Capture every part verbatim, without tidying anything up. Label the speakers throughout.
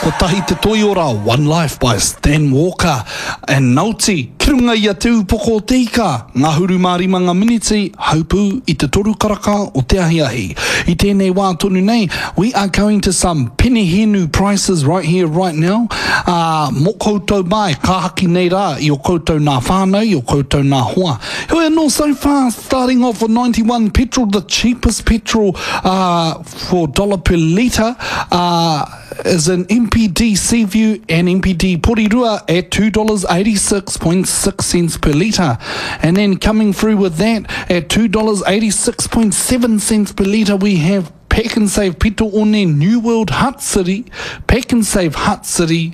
Speaker 1: Ko tahi te toi ora, One Life by Stan Walker. And Nauti, kirunga ia te upoko o te ika. Ngā huru mārima ngā miniti, haupū i te toru karaka o te ahi ahi. I tēnei wā tonu nei, we are going to some pene henu prices right here, right now. Uh, mo koutou mai, ka haki nei rā, i o koutou nā whānau, i o koutou nā hoa. Hoi anō so far, starting off with ninety-one petrol, the cheapest petrol uh, for dollar per litre. Uh, is an M P D Seaview and M P D Porirua at two dollars eighty-six point six cents per litre. And then coming through with that at two dollars eighty-six point seven cents per litre, we have Pack and Save Pito One New World Hut City, Pack and Save Hut City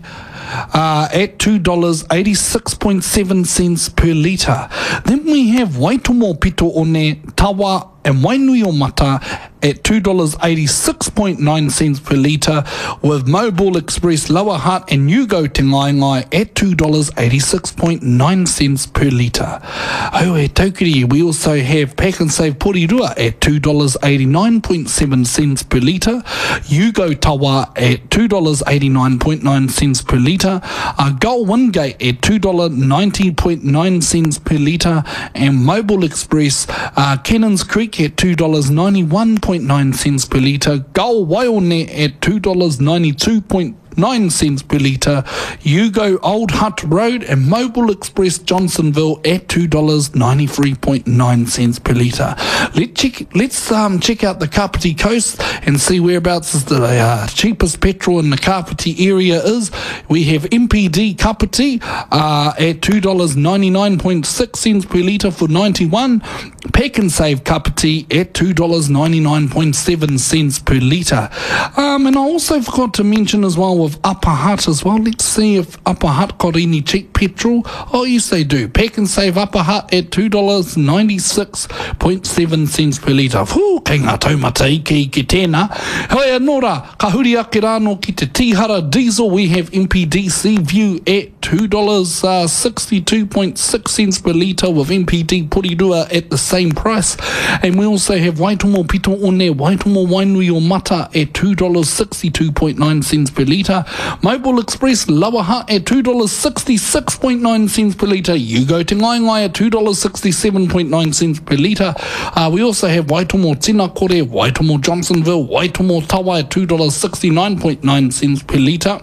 Speaker 1: uh, at two dollars eighty-six point seven cents per litre. Then we have Waitomo Pito One Tawa and Wainui o Mata at two dollars eighty-six point nine cents per litre, with Mobile Express Lower Hutt and Yugo Te Ngai Ngai at two dollars eighty-six point nine cents per litre. Oh, e Taukiri, we also have Pack and Save Porirua at two dollars eighty-nine point seven cents per litre, Yugo Tawa at two dollars eighty-nine point nine cents per litre, uh, Gull Wingate at two dollars ninety point nine cents per litre, and Mobile Express uh, Cannons Creek at two dollars ninety-one point nine cents per litre, Gull Waione at two dollars ninety-two point nine cents per litre, Yugo Old Hutt Road and Mobile Express Johnsonville at two dollars ninety-three point nine cents per litre. Let check, let's um, check out the Kapiti coast and see whereabouts is the uh, cheapest petrol in the Kapiti area is. We have M P D Kapiti uh, at two dollars ninety-nine point six cents per litre for ninety-one, Pack and Save Kapiti at two dollars ninety-nine point seven cents per litre. Um, and I also forgot to mention as well with Upper Hutt as well. Let's see if Upper Hutt got any cheap petrol. Oh yes they do. Pack and Save Upper Hutt at two dollars ninety-six point seven cents per litre. Whoo, kei ngā taumata ike i ke tēnā. Hoi anōra, ka huri ake rāno ki te Tihara diesel, we have M P D Seaview at two dollars sixty-two point six cents per litre, with M P D Porirua at the same price. And we also have Waitomo Pito One, Waitomo Wainui o Mata at two dollars sixty-two point nine cents per litre, Mobile Express Lower Hutt at two dollars sixty-six point nine cents per litre, Yugo Te Ngai Ngai at two dollars sixty-seven point nine cents per litre. Uh, we also have Waitomo Tinakore, Waitomo Johnsonville, Waitomo Tawa at two dollars sixty-nine point nine cents per litre.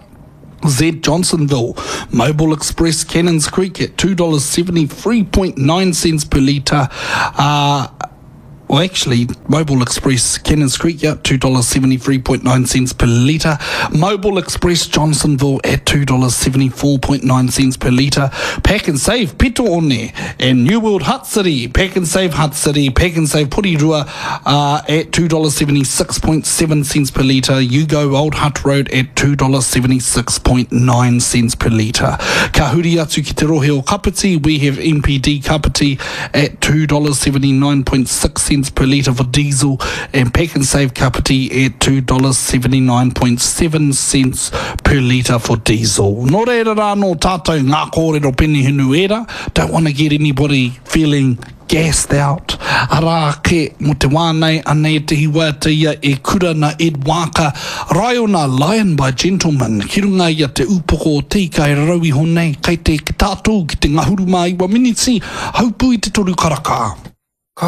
Speaker 1: Z Johnsonville, Mobile Express Cannons Creek at two dollars seventy-three point nine cents per litre. Uh, Well, actually, Mobile Express Cannons Creek, yeah, two dollars seventy-three point nine cents per litre. Mobile Express Johnsonville at two dollars seventy-four point nine cents per litre. Pack and Save Pito One and New World Hut City, Pack and Save Hut City, Pack and Save Porirua uh, at two dollars seventy-six point seven cents per litre. Yugo Old Hutt Road at two dollars seventy-six point nine cents per litre. Ka huri atu ki te rohe o Kapiti, we have M P D Kapiti at two dollars seventy-nine point six cents per litre for diesel, and Pack and Save Kapiti at two dollars seventy-nine point seven cents per litre for diesel. Nō reira rā no tātou ngā kōrero pene hinu era. Don't want to get anybody feeling gassed out. Arā ke mo te wānei anei te hiwa te ia e kura na Ed Waka. Raiona Lion by Gentleman. Ki runga ia te upoko o te kai raui honei. Kei te ki tātou ki te ngahuru mai wa miniti. Haupui te toru karaka.